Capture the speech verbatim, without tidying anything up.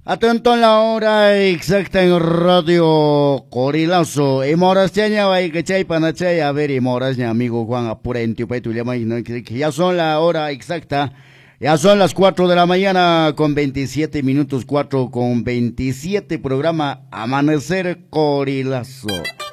Atento a la hora exacta en Radio Corilazo. Y moras chaña va y que chay panachay a ver y moras mi amigo Juan Apura en tu petu llama y no que ya son la hora exacta. Ya son las cuatro de la mañana con veintisiete minutos, cuatro con veintisiete, programa Amanecer Corilazo.